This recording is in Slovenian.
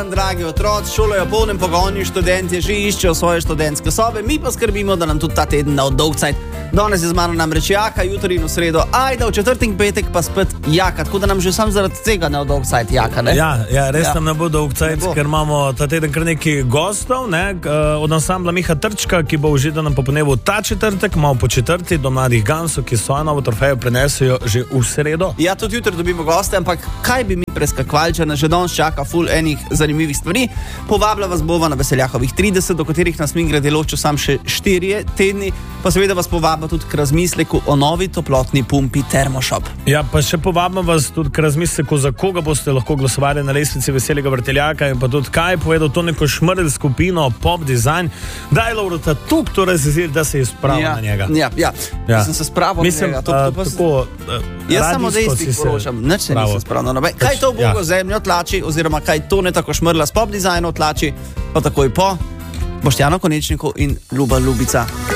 Dragi otroci, šolo je v polnem pogonu, študentje že iščejo svoje študentske sobe, mi pa skrbimo, da nam tudi ta teden ne oddolgcajt. Danes je z mano namreč Jaka, jutri in v sredo Ajda, v četrtek in petek pa spet Jaka, tako da nam že sam zaradi tega ne oddolgcajt Jaka, ne? Ja, res nam ne bo dolgcajt, ker imamo ta teden kar nekaj gostov, ne? Od ansambla Miha Trčka, ki bo v Židanem Poponevu ta četrtek, malo po četrti, do Mladih Gansov, ki svojo novo trofejo prenesejo že v sredo. Ja, tudi jutri dobimo goste, ampak kaj bi mi preskakvali, če nas že danes čaka ful enih zanimivih stvari. Povabila vas bova na Veseljakovih 30, do katerih nas Mingred je ločil sam še 4 tedni, pa seveda vas povabila tudi k razmisleku o novi toplotni pumpi Termoshop. Ja, pa še povabim vas tudi k razmisleku, za koga boste lahko glasovali na lestvici Veselega vrteljaka in pa tudi kaj povedal to neko Šmrl skupino Pop Design. Daj, Laurota, tukaj to razizir, da se je spravil na njega. Ja. Sem se spravil na njega. Jaz samo dejstvih poročam, nič se nisem spravil. Kaj to Bogo zemljo tlači, oziroma kaj to ne tako Šmrla s Pop Designom tlači, pa takoj po Boštjanu Konečniku in Ljuba Ljubica.